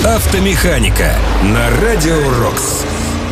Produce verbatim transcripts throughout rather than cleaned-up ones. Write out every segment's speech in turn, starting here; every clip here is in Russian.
Автомеханика на Радио Рокс.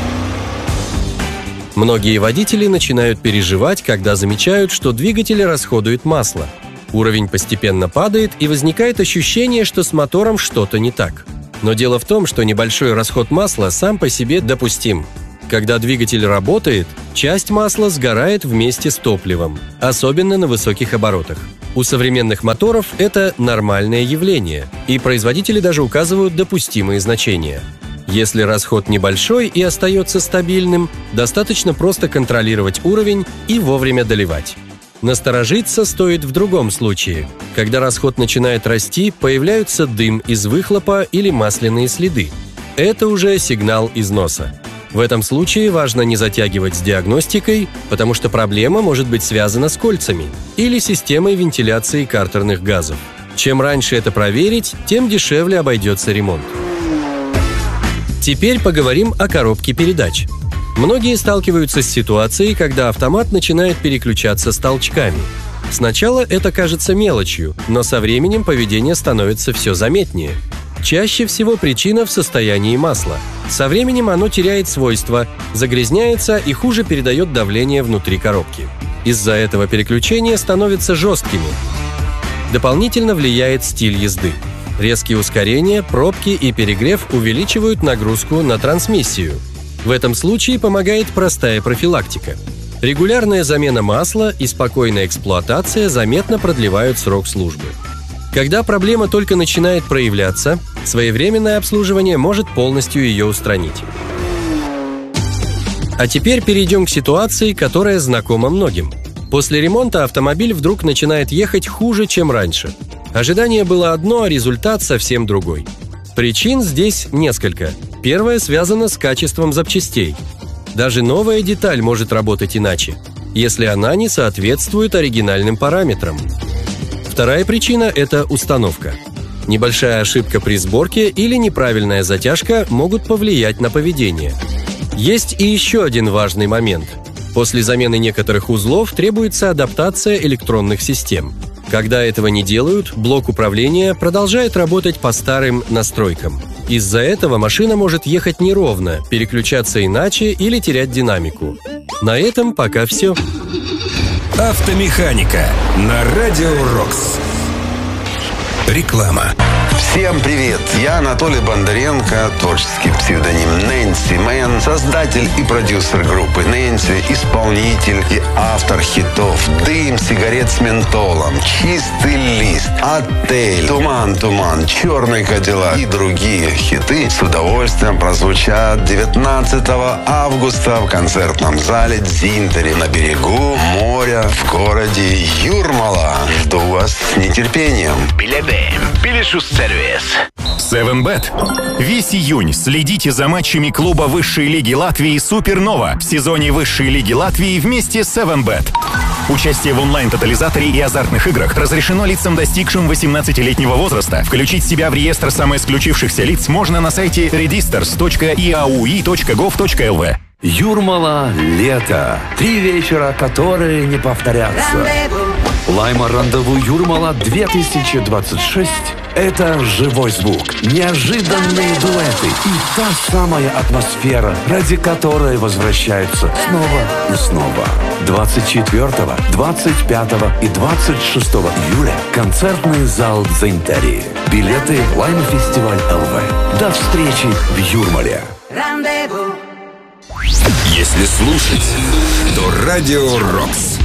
Многие водители начинают переживать, когда замечают, что двигатель расходует масло. Уровень постепенно падает, и возникает ощущение, что с мотором что-то не так. Но дело в том, что небольшой расход масла сам по себе допустим. Когда двигатель работает, часть масла сгорает вместе с топливом, особенно на высоких оборотах. У современных моторов это нормальное явление, и производители даже указывают допустимые значения. Если расход небольшой и остается стабильным, достаточно просто контролировать уровень и вовремя доливать. Насторожиться стоит в другом случае. Когда расход начинает расти, появляются дым из выхлопа или масляные следы. Это уже сигнал износа. В этом случае важно не затягивать с диагностикой, потому что проблема может быть связана с кольцами или системой вентиляции картерных газов. Чем раньше это проверить, тем дешевле обойдется ремонт. Теперь поговорим о коробке передач. Многие сталкиваются с ситуацией, когда автомат начинает переключаться с толчками. Сначала это кажется мелочью, но со временем поведение становится все заметнее. Чаще всего причина в состоянии масла. Со временем оно теряет свойства, загрязняется и хуже передает давление внутри коробки. Из-за этого переключения становятся жесткими. Дополнительно влияет стиль езды. Резкие ускорения, пробки и перегрев увеличивают нагрузку на трансмиссию. В этом случае помогает простая профилактика. Регулярная замена масла и спокойная эксплуатация заметно продлевают срок службы. Когда проблема только начинает проявляться, своевременное обслуживание может полностью ее устранить. А теперь перейдем к ситуации, которая знакома многим. После ремонта автомобиль вдруг начинает ехать хуже, чем раньше. Ожидание было одно, а результат совсем другой. Причин здесь несколько. Первое связано с качеством запчастей. Даже новая деталь может работать иначе, если она не соответствует оригинальным параметрам. Вторая причина – это установка. Небольшая ошибка при сборке или неправильная затяжка могут повлиять на поведение. Есть и еще один важный момент. После замены некоторых узлов требуется адаптация электронных систем. Когда этого не делают, блок управления продолжает работать по старым настройкам. Из-за этого машина может ехать неровно, переключаться иначе или терять динамику. На этом пока все. Автомеханика на Радио Рокс. Реклама. Всем привет! Я Анатолий Бондаренко, творческий псевдоним Нэнси Мэн, создатель и продюсер группы Нэнси, исполнитель и автор хитов «Дым сигарет с ментолом», «Чистый лист», «Отель», «Туман, туман», «Черный кадиллак» и другие хиты с удовольствием прозвучат девятнадцатого августа в концертном зале «Дзинтери» на берегу моря в городе Юрмала. Жду вас с нетерпением. Билеты, билешус-сервис. севен бет. Весь июнь следите за матчами клуба высшей лиги Латвии «Супернова» в сезоне высшей лиги Латвии вместе с севен бет. Участие в онлайн-тотализаторе и азартных играх разрешено лицам, достигшим восемнадцатилетнего возраста. Включить себя в реестр самоисключившихся лиц можно на сайте редистерс точка и эй ю и точка гов точка эл ви. Юрмала, лето. Три вечера, которые не повторятся. Лайма Рандеву Юрмала две тысячи двадцать шесть – это живой звук, неожиданные дуэты и та самая атмосфера, ради которой возвращаются снова и снова. двадцать четвёртого, двадцать пятого и двадцать шестого июля концертный зал «Дзинтери». Билеты Лайма Фестиваль эл ви. До встречи в Юрмале. Если слушать, то Радио Рокс.